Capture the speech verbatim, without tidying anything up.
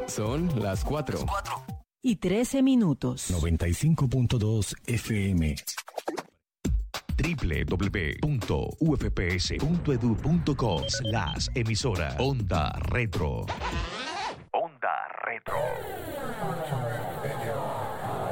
Son las cuatro. Y trece minutos. noventa y cinco punto dos F M. doble u doble u doble u punto u f p s punto e d u punto co slash emisora Onda Retro. Onda Retro.